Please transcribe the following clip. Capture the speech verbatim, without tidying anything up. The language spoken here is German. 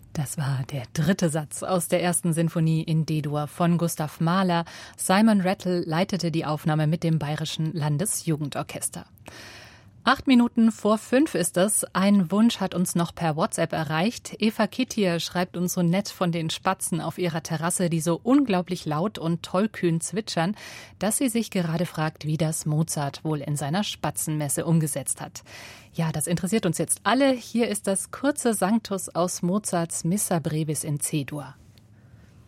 Das war der dritte Satz aus der ersten Sinfonie in D-Dur von Gustav Mahler. Simon Rattle leitete die Aufnahme mit dem Bayerischen Landesjugendorchester. Acht Minuten vor fünf ist es. Ein Wunsch hat uns noch per WhatsApp erreicht. Eva Kittier schreibt uns so nett von den Spatzen auf ihrer Terrasse, die so unglaublich laut und tollkühn zwitschern, dass sie sich gerade fragt, wie das Mozart wohl in seiner Spatzenmesse umgesetzt hat. Ja, das interessiert uns jetzt alle. Hier ist das kurze Sanctus aus Mozarts Missa Brevis in C-Dur.